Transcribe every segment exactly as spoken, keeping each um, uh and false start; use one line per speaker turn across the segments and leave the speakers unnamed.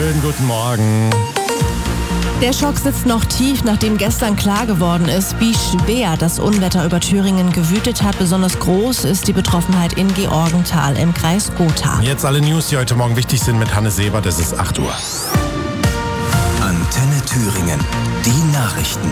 Schönen guten Morgen.
Der Schock sitzt noch tief, nachdem gestern klar geworden ist, wie schwer das Unwetter über Thüringen gewütet hat. Besonders groß ist die Betroffenheit in Georgenthal im Kreis Gotha.
Jetzt alle News, die heute Morgen wichtig sind mit Hannes Sebert. Es ist acht Uhr.
Antenne Thüringen. Die Nachrichten.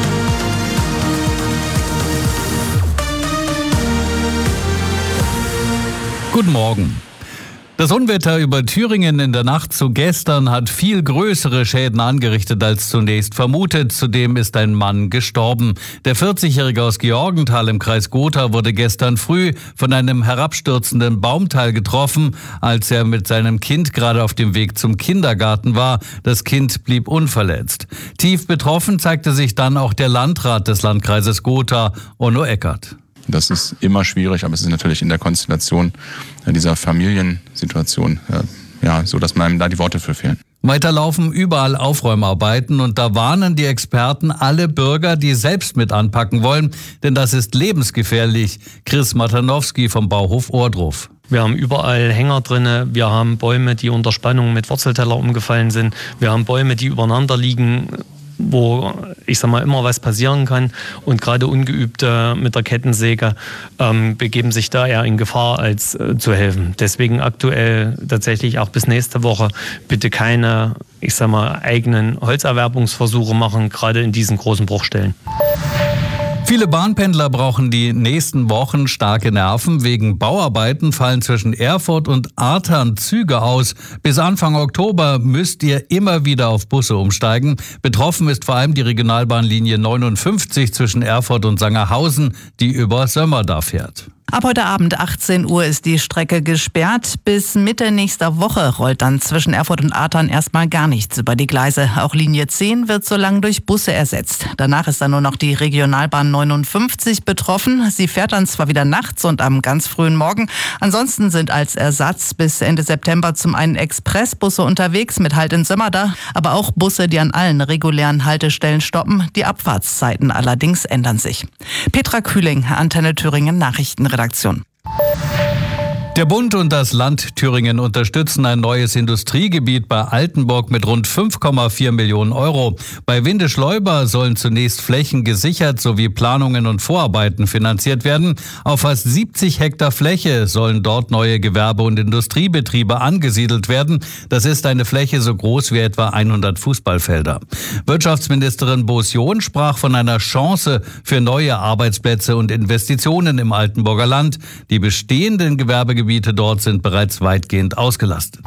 Guten Morgen. Das Unwetter über Thüringen in der Nacht zu gestern hat viel größere Schäden angerichtet als zunächst vermutet. Zudem ist ein Mann gestorben. Der vierzigjährige aus Georgenthal im Kreis Gotha wurde gestern früh von einem herabstürzenden Baumteil getroffen, als er mit seinem Kind gerade auf dem Weg zum Kindergarten war. Das Kind blieb unverletzt. Tief betroffen zeigte sich dann auch der Landrat des Landkreises Gotha, Onno Eckert.
Das ist immer schwierig, aber es ist natürlich in der Konstellation dieser Familiensituation ja, so, dass einem da die Worte für fehlen.
Weiter laufen überall Aufräumarbeiten und da warnen die Experten alle Bürger, die selbst mit anpacken wollen, denn das ist lebensgefährlich. Chris Matanowski vom Bauhof Ohrdruf.
Wir haben überall Hänger drinne, wir haben Bäume, die unter Spannung mit Wurzelteller umgefallen sind, wir haben Bäume, die übereinander liegen, wo, ich sag mal, immer was passieren kann. Und gerade Ungeübte mit der Kettensäge ähm, begeben sich da eher in Gefahr, als äh, zu helfen. Deswegen aktuell tatsächlich auch bis nächste Woche bitte keine, ich sag mal, eigenen Holzerwerbungsversuche machen, gerade in diesen großen Bruchstellen.
Viele Bahnpendler brauchen die nächsten Wochen starke Nerven. Wegen Bauarbeiten fallen zwischen Erfurt und Artern Züge aus. Bis Anfang Oktober müsst ihr immer wieder auf Busse umsteigen. Betroffen ist vor allem die Regionalbahnlinie neunundfünfzig zwischen Erfurt und Sangerhausen, die über Sömmerda fährt.
Ab heute Abend achtzehn Uhr ist die Strecke gesperrt. Bis Mitte nächster Woche rollt dann zwischen Erfurt und Artern erstmal gar nichts über die Gleise. Auch Linie zehn wird so lang durch Busse ersetzt. Danach ist dann nur noch die Regionalbahn neunundfünfzig betroffen. Sie fährt dann zwar wieder nachts und am ganz frühen Morgen. Ansonsten sind als Ersatz bis Ende September zum einen Expressbusse unterwegs mit Halt in Sömmerda, aber auch Busse, die an allen regulären Haltestellen stoppen. Die Abfahrtszeiten allerdings ändern sich. Petra Kühling, Antenne Thüringen Nachrichtenredaktion. Redaktion.
Der Bund und das Land Thüringen unterstützen ein neues Industriegebiet bei Altenburg mit rund fünf Komma vier Millionen Euro. Bei Windischleuber sollen zunächst Flächen gesichert sowie Planungen und Vorarbeiten finanziert werden. Auf fast siebzig Hektar Fläche sollen dort neue Gewerbe- und Industriebetriebe angesiedelt werden. Das ist eine Fläche so groß wie etwa hundert Fußballfelder. Wirtschaftsministerin Boos-John sprach von einer Chance für neue Arbeitsplätze und Investitionen im Altenburger Land. Die bestehenden Gewerbegebiete Gebiete dort sind bereits weitgehend ausgelastet.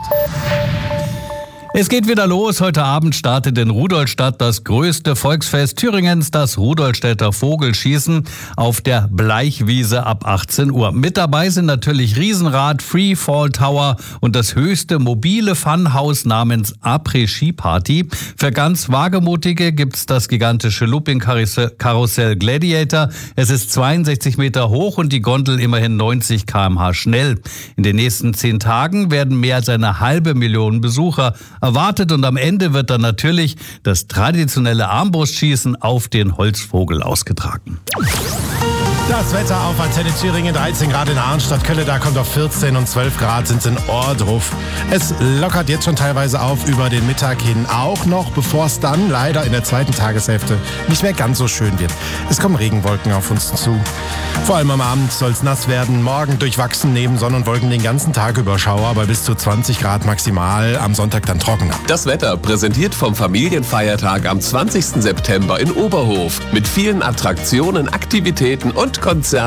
Es geht wieder los. Heute Abend startet in Rudolstadt das größte Volksfest Thüringens, das Rudolstädter Vogelschießen auf der Bleichwiese ab achtzehn Uhr. Mit dabei sind natürlich Riesenrad, Freefall Tower und das höchste mobile Funhaus namens Après-Ski Party. Für ganz Wagemutige gibt's das gigantische Looping-Karussell Gladiator. Es ist zweiundsechzig Meter hoch und die Gondel immerhin neunzig Kilometer pro Stunde schnell. In den nächsten zehn Tagen werden mehr als eine halbe Million Besucher erwartet und am Ende wird dann natürlich das traditionelle Armbrustschießen auf den Holzvogel ausgetragen.
Das Wetter auf Antenne Thüringen, dreizehn Grad in Arnstadt, Kölle, da kommt auf vierzehn und zwölf Grad sind es in Ohrdruf. Es lockert jetzt schon teilweise auf über den Mittag hin, auch noch, bevor es dann leider in der zweiten Tageshälfte nicht mehr ganz so schön wird. Es kommen Regenwolken auf uns zu. Vor allem am Abend soll es nass werden, morgen durchwachsen neben Sonne und Wolken den ganzen Tag über Schauer bei bis zu zwanzig Grad maximal, am Sonntag dann trockener.
Das Wetter präsentiert vom Familienfeiertag am zwanzigsten September in Oberhof mit vielen Attraktionen, Aktivitäten und Konzerten